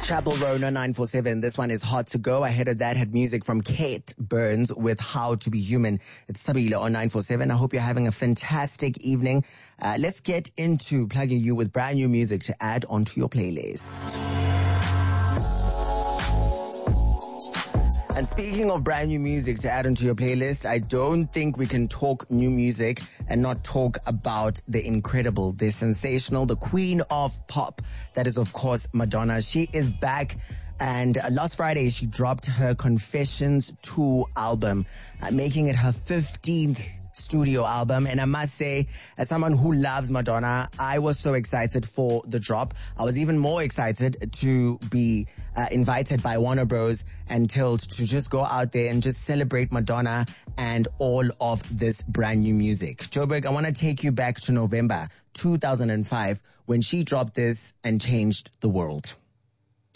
Chapel Rona 947. This one is hot to go. Ahead of that had music from Kate Burns with How to Be Human. It's Sabila on 947. I hope you're having a fantastic evening. Let's get into plugging you with brand new music to add onto your playlist. And speaking of brand new music to add onto your playlist, I don't think we can talk new music and not talk about the incredible, the sensational, the queen of pop. That is, of course, Madonna. She is back. And last Friday, she dropped her Confessions 2 album, making it her 15th studio album. And I must say, as someone who loves Madonna, I was so excited for the drop. I was even more excited to be invited by Warner Bros. and Tilt to just go out there and just celebrate Madonna and all of this brand new music. Joburg, I want to take you back to November 2005 when she dropped this and changed the world.